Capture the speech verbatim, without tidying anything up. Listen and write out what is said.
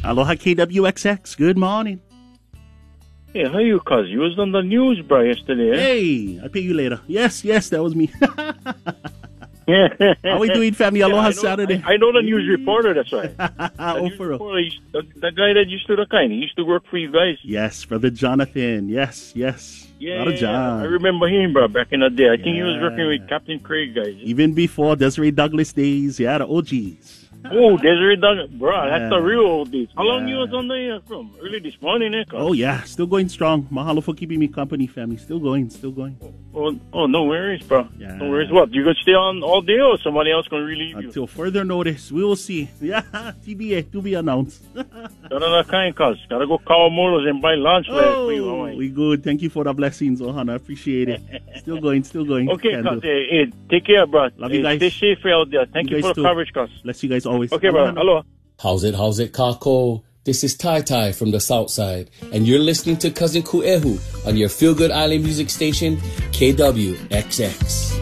Aloha K W X X. Good morning. Hey, how you, cuz? You was on the news, bro, yesterday, eh? Hey, I'll pay you later. Yes, yes, that was me. Yeah. How we doing, family? Aloha yeah, I know, Saturday. I, I know the news reporter, that's right. Oh, for real. Reporter, he, the, the guy that used to the kind, he used to work for you guys. Yes, Brother Jonathan. Yes, yes. Yeah, Brother John. I remember him, bro, back in the day. I think he was Yeah. working with Captain Craig, guys. Even before Desiree Douglas days, yeah, the O Gs. Oh, Desiree Douglas. Bro, Yeah. that's the real old days. How long Yeah. you was on there from? Early this morning, eh? cuz? Oh, yeah, still going strong. Mahalo for keeping me company, family. Still going, still going. Oh, oh, no worries, bro. Yeah. No worries. What, you going to stay on all day or somebody else going to relieve you? Until further notice, we will see. Yeah, T B A, to be announced. Gotta kind, cuz. Gotta go Kawamoto's and buy lunch for Oh, you. Hawaii. we good. Thank you for the blessings, Ohana. Appreciate it. Still going, still going. Okay, Can cuz. do. Hey, hey, take care, bro. Love hey, you guys. Stay safe out there. Thank You you, guys for the too. coverage, cuz. Bless you guys always. Okay, bro. Aloha. Hello. How's it, how's it, Kako? This is Tai Tai from the South Side, and you're listening to Cousin Kuehu on your Feel Good Island music station, K W X X.